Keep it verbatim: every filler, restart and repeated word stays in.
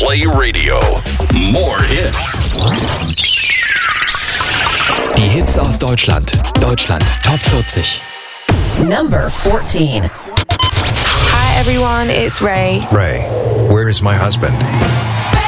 Play Radio. More hits. Die Hits aus Deutschland. Deutschland Top vierzig. Number fourteen. Hi everyone, it's Ray. Ray, where is my husband?